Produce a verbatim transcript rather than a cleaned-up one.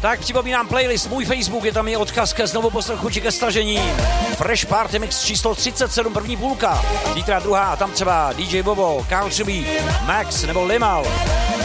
Tak připomínám playlist, můj Facebook, je tam je odkaz ke znovu poslechu či ke stažení. Fresh Party Mix číslo třicet sedm, první půlka. Zítra druhá, tam třeba D J Bobo, Country B, Max nebo Limal.